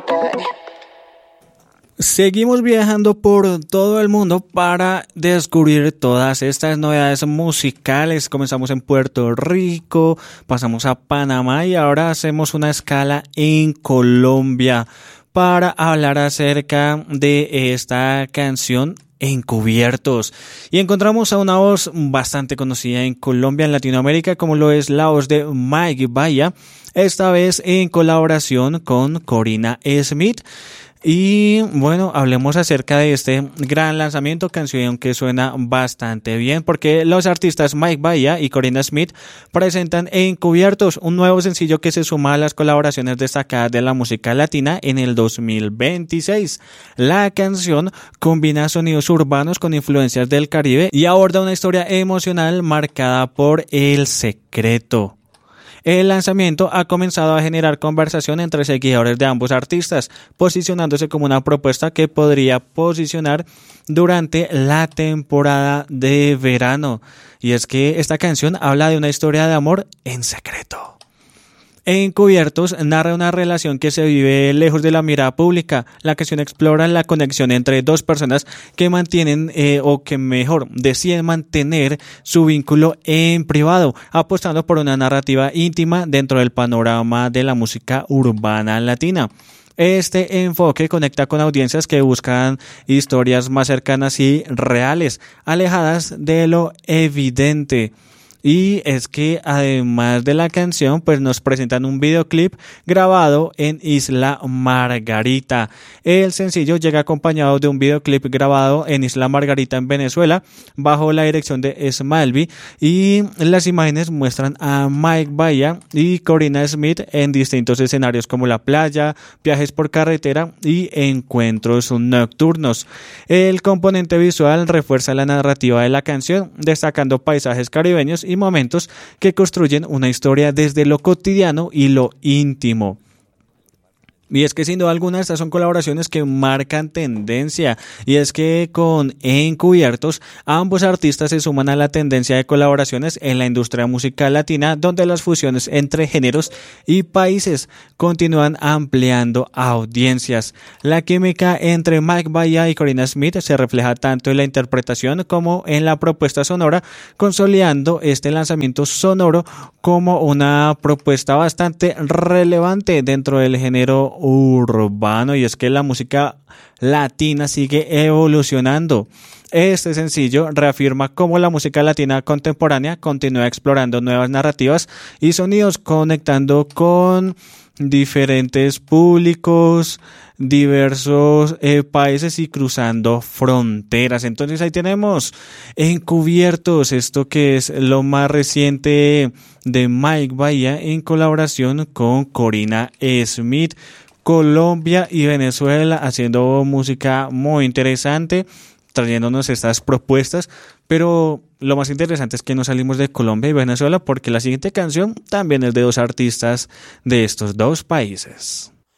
Seguimos viajando por todo el mundo para descubrir todas estas novedades musicales. Comenzamos en Puerto Rico, pasamos a Panamá y ahora hacemos una escala en Colombia para hablar acerca de esta canción Encubiertos. Y encontramos a una voz bastante conocida en Colombia, en Latinoamérica, como lo es la voz de Mike Bahía, esta vez en colaboración con Corina Smith. Y bueno, hablemos acerca de este gran lanzamiento, canción que suena bastante bien, porque los artistas Mike Bahía y Corina Smith presentan Encubiertos, un nuevo sencillo que se suma a las colaboraciones destacadas de la música latina en el 2026. La canción combina sonidos urbanos con influencias del Caribe y aborda una historia emocional marcada por el secreto. El lanzamiento ha comenzado a generar conversación entre seguidores de ambos artistas, posicionándose como una propuesta que podría posicionar durante la temporada de verano. Y es que esta canción habla de una historia de amor en secreto. Encubiertos narra una relación que se vive lejos de la mirada pública. La canción explora la conexión entre dos personas que mantienen o que mejor deciden mantener su vínculo en privado, apostando por una narrativa íntima dentro del panorama de la música urbana latina. Este enfoque conecta con audiencias que buscan historias más cercanas y reales, alejadas de lo evidente. Y es que además de la canción, pues nos presentan un videoclip grabado en Isla Margarita. El sencillo llega acompañado de un videoclip grabado en Isla Margarita en Venezuela, bajo la dirección de Smiley, y las imágenes muestran a Mike Bahía y Corina Smith en distintos escenarios como la playa, viajes por carretera y encuentros nocturnos. El componente visual refuerza la narrativa de la canción, destacando paisajes caribeños y momentos que construyen una historia desde lo cotidiano y lo íntimo. Y es que sin duda alguna estas son colaboraciones que marcan tendencia, y es que con Encubiertos ambos artistas se suman a la tendencia de colaboraciones en la industria musical latina, donde las fusiones entre géneros y países continúan ampliando audiencias. La química entre Mike Bahía y Corina Smith se refleja tanto en la interpretación como en la propuesta sonora, consolidando este lanzamiento sonoro como una propuesta bastante relevante dentro del género urbano. Y es que la música latina sigue evolucionando. Este sencillo reafirma cómo la música latina contemporánea continúa explorando nuevas narrativas y sonidos, conectando con diferentes públicos, diversos países y cruzando fronteras. Entonces ahí tenemos Encubiertos, esto que es lo más reciente de Mike Bahía en colaboración con Corina Smith. Colombia y Venezuela haciendo música muy interesante, trayéndonos estas propuestas, pero lo más interesante es que no salimos de Colombia y Venezuela, porque la siguiente canción también es de dos artistas de estos dos países.